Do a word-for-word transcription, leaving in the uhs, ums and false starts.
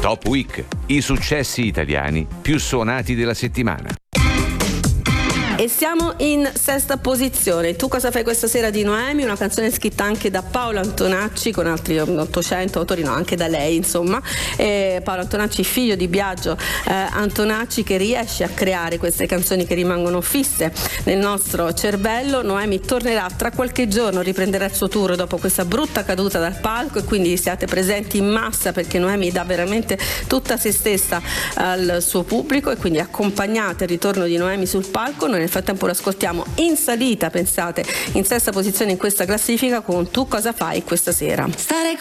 Top Week, i successi italiani più suonati della settimana. E siamo in sesta posizione. Tu cosa fai questa sera di Noemi? Una canzone scritta anche da Paolo Antonacci con altri ottocento autori, no, anche da lei insomma. E Paolo Antonacci, figlio di Biagio eh, Antonacci, che riesce a creare queste canzoni che rimangono fisse nel nostro cervello. Noemi tornerà tra qualche giorno, riprenderà il suo tour dopo questa brutta caduta dal palco, e quindi siate presenti in massa, perché Noemi dà veramente tutta se stessa al suo pubblico, e quindi accompagnate il ritorno di Noemi sul palco. Noi nel frattempo lo ascoltiamo in salita, pensate, in sesta posizione in questa classifica con Tu cosa fai questa sera. Stare